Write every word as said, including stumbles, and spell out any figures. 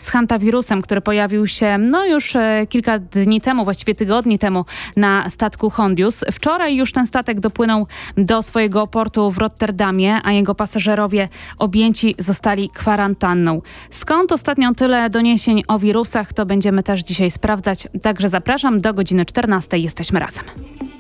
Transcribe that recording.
z hantawirusem, który pojawił się no już e, kilka dni temu, właściwie tygodni temu na statku Hondius. Wczoraj już ten statek dopłynął do swojego portu w Rotterdamie, a jego pasażerowie objęci zostali kwarantanną. Skąd ostatnio tyle doniesień o wirusach, to będziemy też dzisiaj sprawdzać. Także zapraszam, do godziny czternastej jesteśmy razem.